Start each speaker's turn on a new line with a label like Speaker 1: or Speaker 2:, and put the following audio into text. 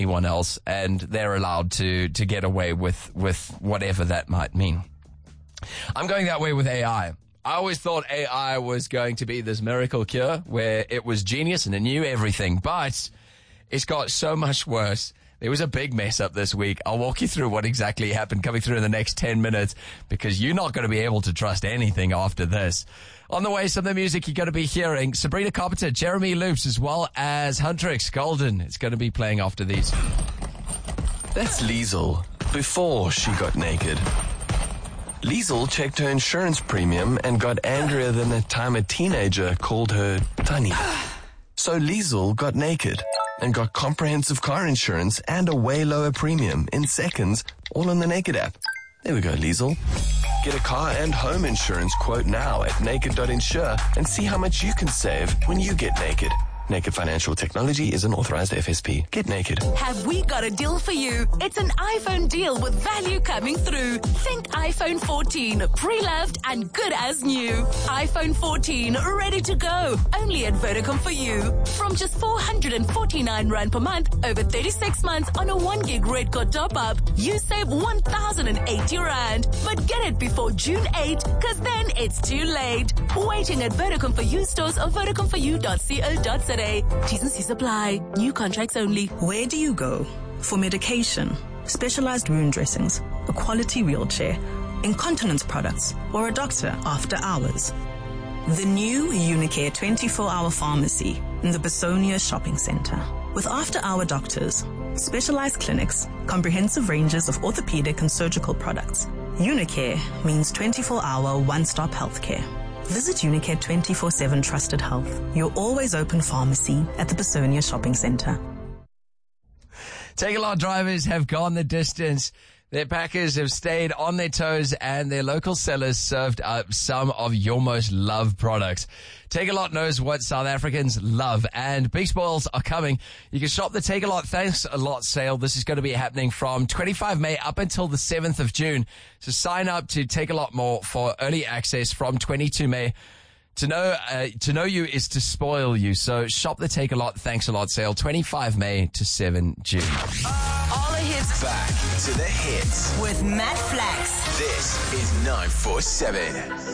Speaker 1: anyone else, and they're allowed to get away with whatever that might mean. I'm going that way with AI. I always thought AI was going to be this miracle cure where it was genius and it knew everything, but it's got so much worse. There was a big mess up this week. I'll walk you through what exactly happened coming through in the next 10 minutes because you're not going to be able to trust anything after this. On the way, some of the music you're going to be hearing, Sabrina Carpenter, Jeremy Loops, as well as Huntrix Golden. It's going to be playing after these.
Speaker 2: That's Liesl, before she got naked. Liesl checked her insurance premium and got angrier than the time a teenager called her Tunny. So Liesl got naked and got comprehensive car insurance and a way lower premium in seconds, all on the Naked app. There we go, Liesl. Get a car and home insurance quote now at naked.insure and see how much you can save when you get naked. Naked Financial Technology is an authorized FSP. Get naked.
Speaker 3: Have we got a deal for you? It's an iPhone deal with value coming through. Think iPhone 14, pre-loved and good as new. iPhone 14, ready to go. Only at Vodacom for you. From just 449 Rand per month, over 36 months on a 1 gig red card top-up, you save 1,080 Rand. But get it before June 8, because then it's too late. Waiting at Vodacom for you stores or vodacomforyou.co.za. T's and C's apply. New contracts only.
Speaker 4: Where do you go for medication, specialized wound dressings, a quality wheelchair, incontinence products, or a doctor after hours? The new Unicare 24-hour pharmacy in the Besonia Shopping Center. With after-hour doctors, specialized clinics, comprehensive ranges of orthopedic and surgical products. Unicare means 24-hour one-stop healthcare. Visit Unicare 24/7 Trusted Health, your always open pharmacy at the Besonia Shopping Center.
Speaker 1: Take-a-lot drivers have gone the distance. Their packers have stayed on their toes and their local sellers served up some of your most loved products. Take-a-lot knows what South Africans love and big spoils are coming. You can shop the Take-a-lot Thanks a Lot sale. This is going to be happening from 25 May up until the 7th of June. So sign up to Take-a-lot More for early access from 22 May. To know you is to spoil you. So shop the Take-a-lot Thanks a Lot sale 25 May to 7 June.
Speaker 3: All the hits
Speaker 5: Back to the hits.
Speaker 3: with Matt Flax.
Speaker 5: This is 947.